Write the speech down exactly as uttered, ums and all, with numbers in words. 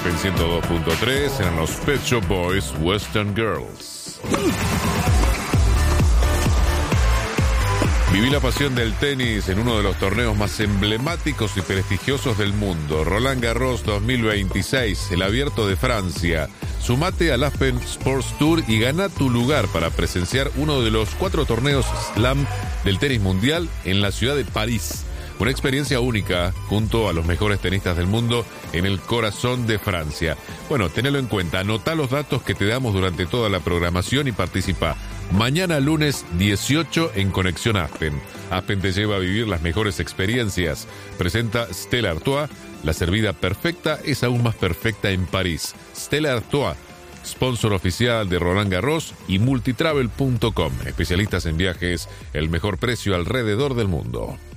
F M ciento dos punto tres, eran los Pet Shop Boys, Western Girls. Viví la pasión del tenis en uno de los torneos más emblemáticos y prestigiosos del mundo, Roland Garros dos mil veintiséis, el Abierto de Francia. Sumate al Aspen Sports Tour y gana tu lugar para presenciar uno de los cuatro torneos Slam del tenis mundial en la ciudad de París. Una experiencia única junto a los mejores tenistas del mundo en el corazón de Francia. Bueno, tenelo en cuenta, anotá los datos que te damos durante toda la programación y participa. Mañana lunes dieciocho en Conexión Aspen. Aspen te lleva a vivir las mejores experiencias. Presenta Stella Artois. La servida perfecta es aún más perfecta en París. Stella Artois, sponsor oficial de Roland Garros y multitravel punto com. Especialistas en viajes, el mejor precio alrededor del mundo.